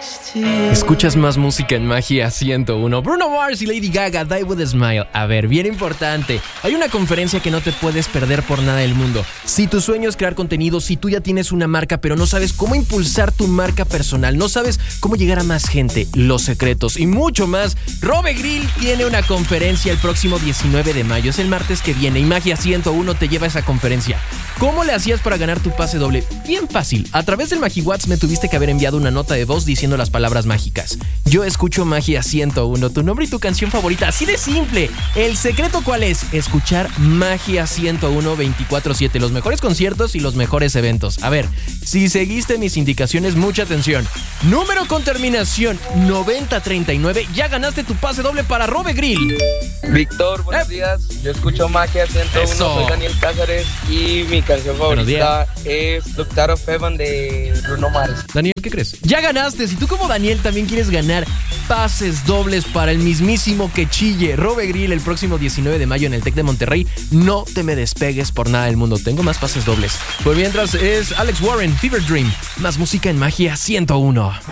Escuchas más música en Magia 101. Bruno Mars y Lady Gaga, Die With A Smile. A ver, bien importante. Hay una conferencia que no te puedes perder por nada del mundo. Si tu sueño es crear contenido, si tú ya tienes una marca, pero no sabes cómo impulsar tu marca personal, no sabes cómo llegar a más gente, los secretos y mucho más, Robe Grill tiene una conferencia el próximo 19 de mayo. Es el martes que viene y Magia 101 te lleva a esa conferencia. ¿Cómo le hacías para ganar tu pase doble? Bien fácil. A través del MagiWhat's me tuviste que haber enviado una nota de voz diciendo las palabras mágicas. Yo escucho Magia 101, tu nombre y tu canción favorita. Así de simple. ¿El secreto cuál es? Escuchar Magia 101 24/7. Los mejores conciertos y los mejores eventos. A ver, si seguiste mis indicaciones, mucha atención. Número con terminación 9039. Ya ganaste tu pase doble para Robe Grill. Víctor, buenos días. Yo escucho Magia 101. Eso. Soy Daniel Cáceres y mi canción favorita es Looked Out of Heaven de Bruno Mars. Daniel, ¿qué crees? Ya ganaste. Si tú como Daniel también quieres ganar pases dobles para el mismísimo que chille Robe Grill el próximo 19 de mayo en el TEC de Monterrey, no te me despegues por nada del mundo. Tengo más pases dobles. Pues mientras es Alex Warren, Fever Dream. Más música en Magia 101.